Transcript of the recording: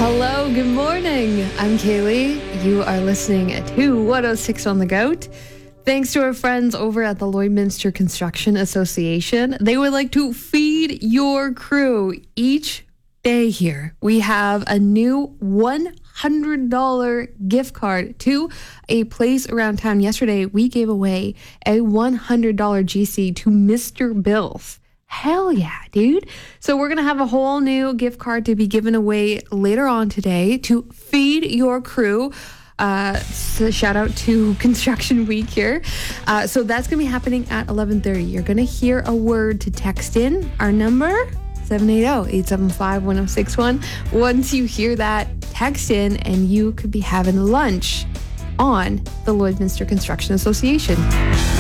Hello, good morning. I'm Kaylee. You are listening to 106 on the Goat. Thanks to our friends over at the Lloydminster Construction Association. They would like to feed your crew each day here. We have a new $100 gift card to a place around town. Yesterday, we gave away a $100 GC to Mr. Bill's. Hell yeah, dude. So we're going to have a whole new gift card to be given away later on today to feed your crew. So shout out to Construction Week here. So that's going to be happening at 11:30. You're going to hear a word to text in our number, 780-875-1061. Once you hear that, text in and you could be having lunch on the Lloydminster Construction Association.